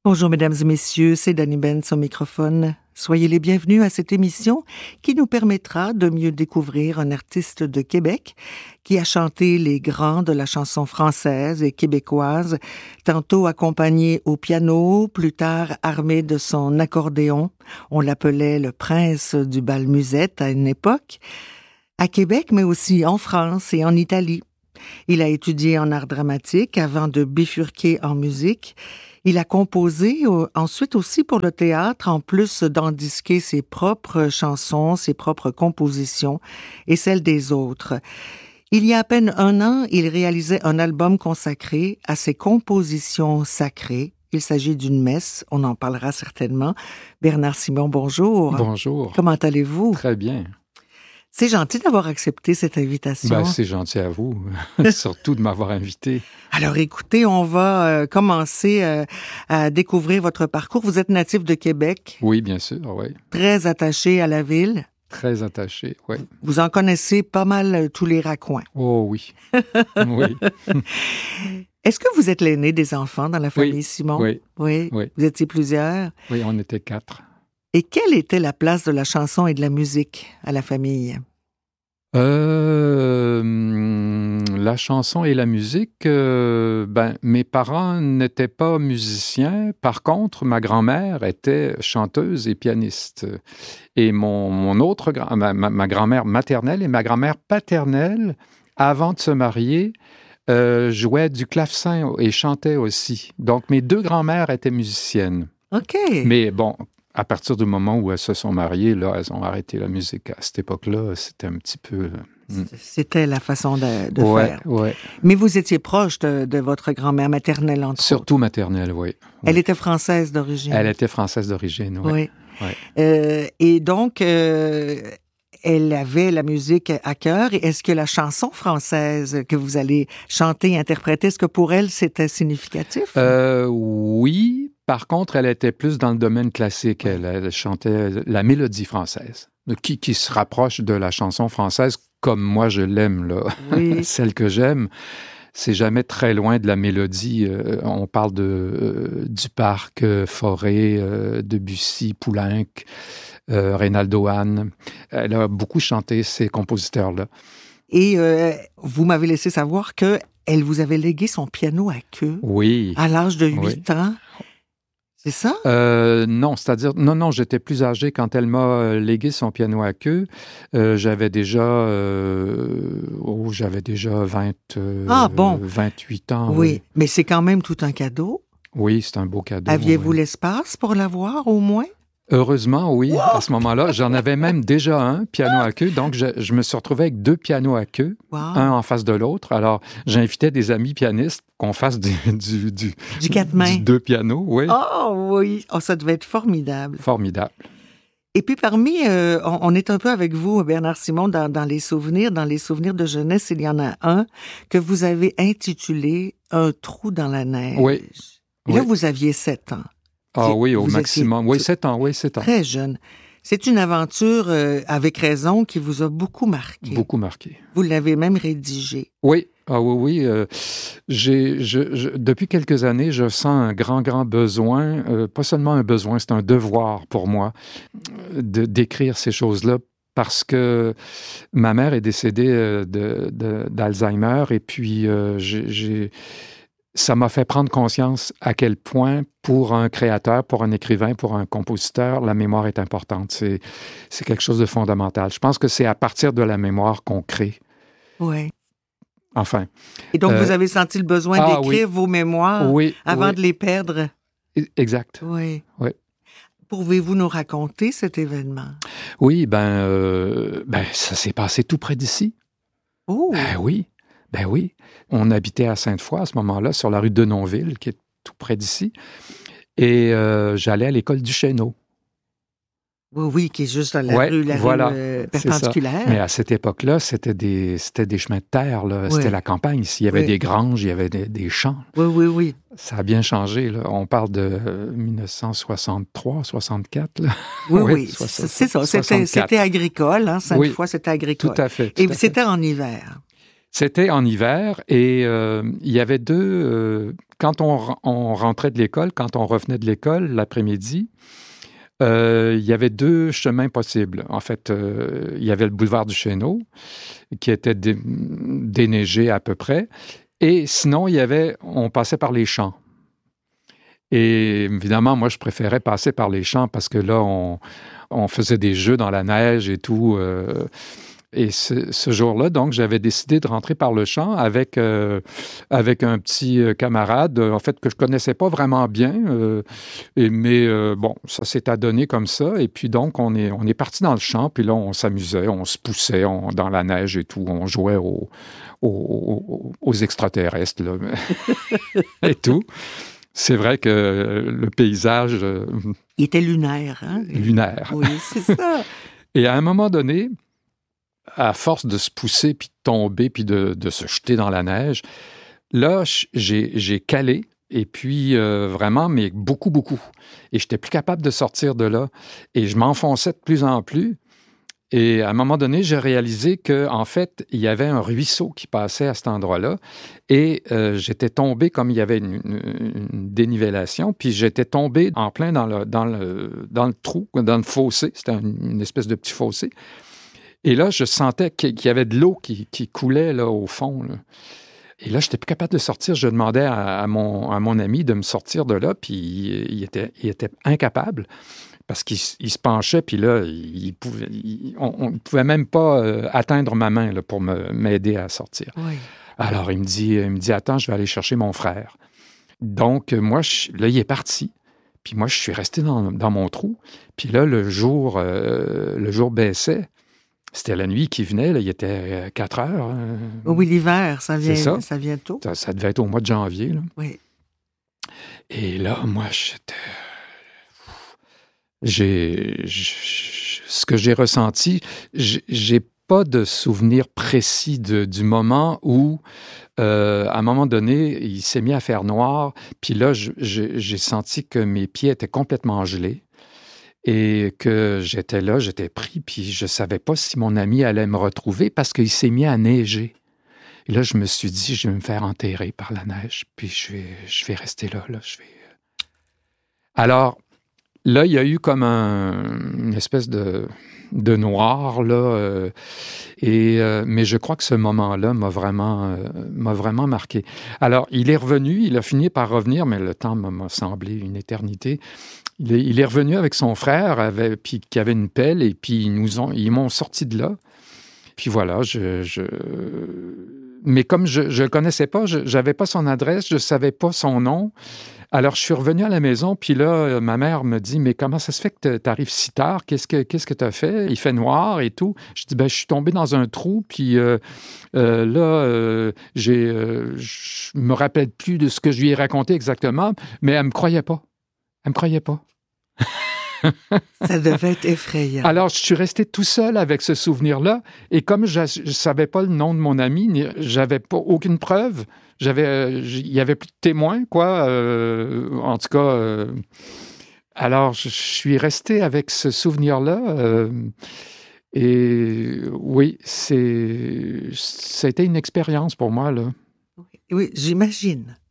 Bonjour mesdames et messieurs, c'est Dani Benz au microphone. Soyez les bienvenus à cette émission qui nous permettra de mieux découvrir un artiste de Québec qui a chanté les grands de la chanson française et québécoise, tantôt accompagné au piano, plus tard armé de son accordéon. On l'appelait le prince du bal musette à une époque, à Québec mais aussi en France et en Italie. Il a étudié en art dramatique avant de bifurquer en musique. Il a composé ensuite aussi pour le théâtre, en plus d'endisquer ses propres chansons, ses propres compositions et celles des autres. Il y a à peine un an, il réalisait un album consacré à ses compositions sacrées. Il s'agit d'une messe, on en parlera certainement. Bernard Simon, bonjour. Bonjour. Comment allez-vous? Très bien. C'est gentil d'avoir accepté cette invitation. C'est gentil à vous, surtout de m'avoir invité. Alors écoutez, on va commencer à découvrir votre parcours. Vous êtes natif de Québec. Oui, bien sûr, oui. Très attaché à la ville. Très attaché, oui. Vous en connaissez pas mal tous les raccoins. Oh oui, oui. Est-ce que vous êtes l'aîné des enfants dans la famille Simon? Oui. Vous étiez plusieurs? Oui, on était 4. Et quelle était la place de la chanson et de la musique à la famille? La chanson et la musique, mes parents n'étaient pas musiciens. Par contre, ma grand-mère était chanteuse et pianiste. Et ma grand-mère maternelle et ma grand-mère paternelle, avant de se marier, jouaient du clavecin et chantaient aussi. Donc, mes deux grand-mères étaient musiciennes. OK. Mais bon, à partir du moment où elles se sont mariées, là, elles ont arrêté la musique. À cette époque-là, c'était un petit peu... C'était la façon de faire. Ouais. Mais vous étiez proche de votre grand-mère maternelle, entre Surtout maternelle, oui. Elle était française d'origine. Elle était française d'origine, oui. Et donc, elle avait la musique à cœur. Et est-ce que la chanson française que vous allez chanter, interpréter, est-ce que pour elle, c'était significatif? Oui. Par contre, elle était plus dans le domaine classique. Elle chantait la mélodie française, qui se rapproche de la chanson française comme moi je l'aime, là. Oui. Celle que j'aime. C'est jamais très loin de la mélodie. On parle du parc, Forêt, Debussy, Poulenc, Reynaldo Hahn. Elle a beaucoup chanté, ces compositeurs-là. Et vous m'avez laissé savoir qu'elle vous avait légué son piano à queue. Oui. À l'âge de 8 ans. C'est ça? Non, c'est-à-dire, non, j'étais plus âgé quand elle m'a légué son piano à queue. J'avais déjà 28 ans. Oui, mais c'est quand même tout un cadeau. Oui, c'est un beau cadeau. Aviez-vous l'espace pour l'avoir, au moins? Heureusement, oui. À ce moment-là, j'en avais même déjà un piano à queue. Donc, je me suis retrouvé avec 2 pianos à queue, un en face de l'autre. Alors, j'invitais des amis pianistes qu'on fasse du 4 mains. Du 2 pianos, oui. Oh oui, ça devait être formidable. Formidable. Et puis parmi, on est un peu avec vous, Bernard Simon, dans les souvenirs de jeunesse, il y en a un que vous avez intitulé « Un trou dans la neige ». Oui. Et là, vous aviez 7 ans. Ah oui, au maximum. Oui, 7 ans. Très jeune. C'est une aventure, avec raison, qui vous a beaucoup marqué. Beaucoup marqué. Vous l'avez même rédigée. Oui. Ah oui. Depuis quelques années, je sens un grand besoin, pas seulement un besoin, c'est un devoir pour moi d'écrire ces choses-là parce que ma mère est décédée d'Alzheimer et puis ça m'a fait prendre conscience à quel point, pour un créateur, pour un écrivain, pour un compositeur, la mémoire est importante. C'est quelque chose de fondamental. Je pense que c'est à partir de la mémoire qu'on crée. Oui. Enfin. Et donc, vous avez senti le besoin d'écrire vos mémoires avant de les perdre? Exact. Oui. Pouvez-vous nous raconter cet événement? Oui, ça s'est passé tout près d'ici. Oh! Ben oui. On habitait à Sainte-Foy à ce moment-là, sur la rue de Denonville, qui est tout près d'ici. Et j'allais à l'école du Chéneau. Oui, qui est juste dans la rue perpendiculaire. Mais à cette époque-là, c'était des chemins de terre. Là. C'était la campagne. Ici, il y avait des granges, il y avait des champs. Oui. Ça a bien changé. Là. On parle de 1963, 64. Là. Oui. C'est ça. C'était agricole. Hein, Sainte-Foy, c'était agricole. Tout à fait. Et c'était en hiver. C'était en hiver et il y avait 2 quand on rentrait de l'école, quand on revenait de l'école l'après-midi, il y avait 2 chemins possibles. En fait, il y avait le boulevard du Chéneau, qui était déneigé à peu près. Et sinon, on passait par les champs. Et évidemment, moi, je préférais passer par les champs parce que là, on faisait des jeux dans la neige et tout. Et ce jour-là, donc, j'avais décidé de rentrer par le champ avec un petit camarade, en fait, que je connaissais pas vraiment bien. Mais bon, ça s'est adonné comme ça. Et puis donc, on est parti dans le champ, puis là, on s'amusait, on se poussait dans la neige et tout. On jouait aux extraterrestres, là, et tout. C'est vrai que le paysage... il était lunaire, hein? Lunaire. Oui, c'est ça. Et à un moment donné, à force de se pousser, puis de tomber, puis de se jeter dans la neige, là, j'ai calé, et puis vraiment, mais beaucoup, beaucoup. Et je n'étais plus capable de sortir de là. Et je m'enfonçais de plus en plus. Et à un moment donné, j'ai réalisé qu'en fait, il y avait un ruisseau qui passait à cet endroit-là. Et j'étais tombé, comme il y avait une dénivellation, puis j'étais tombé en plein dans le trou, dans le fossé. C'était une espèce de petit fossé. Et là, je sentais qu'il y avait de l'eau qui coulait là, au fond. Là. Et là, je n'étais plus capable de sortir. Je demandais à mon ami de me sortir de là, puis il était incapable. Parce qu'il se penchait, puis là, on ne pouvait même pas atteindre ma main là, pour m'aider à sortir. Oui. Alors, il me dit, attends, je vais aller chercher mon frère. Donc, moi, là, il est parti. Puis moi, je suis resté dans mon trou. Puis là, le jour baissait. C'était la nuit qui venait, là, il était 4 heures. Oui, l'hiver, ça vient tôt. Ça devait être au mois de janvier. Là. Oui. Et là, moi, ce que j'ai ressenti, j'ai pas de souvenir précis du moment où, à un moment donné, il s'est mis à faire noir, puis là, j'ai senti que mes pieds étaient complètement gelés et que j'étais pris, puis je savais pas si mon ami allait me retrouver parce qu'il s'est mis à neiger. Et là, je me suis dit, je vais me faire enterrer par la neige, puis je vais rester là. Alors, là, il y a eu comme une espèce de noir, là, mais je crois que ce moment-là m'a vraiment marqué. Alors, il est revenu, il a fini par revenir, mais le temps m'a semblé une éternité. Il est revenu avec son frère, puis qui avait une pelle, et puis ils m'ont sorti de là. Puis voilà, mais comme je ne le connaissais pas, je n'avais pas son adresse, je ne savais pas son nom. Alors, je suis revenu à la maison, puis là, ma mère me dit « Mais comment ça se fait que tu arrives si tard? Qu'est-ce que tu as fait? Il fait noir et tout. » Je dis « Je suis tombé dans un trou, puis là, je me rappelle plus de ce que je lui ai raconté exactement, mais elle me croyait pas. Elle me croyait pas. » Ça devait être effrayant. Alors, je suis resté tout seul avec ce souvenir-là, et comme je ne savais pas le nom de mon ami, j'avais pas aucune preuve, il y avait plus de témoins, quoi, en tout cas. Alors, je suis resté avec ce souvenir-là, et oui, ça a été une expérience pour moi, là. Oui, j'imagine.